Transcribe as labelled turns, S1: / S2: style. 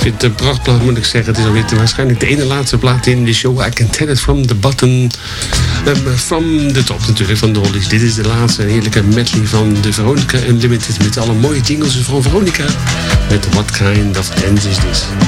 S1: vind het een prachtplaat, moet ik zeggen. Het is alweer waarschijnlijk de ene laatste plaat in de show. I Can Tell It From The Bottom. From the top natuurlijk, van de Hollies. Dit is de laatste heerlijke medley van de Veronica Unlimited. Met alle mooie jingles van Veronica. Met What Kind of Dance Is This?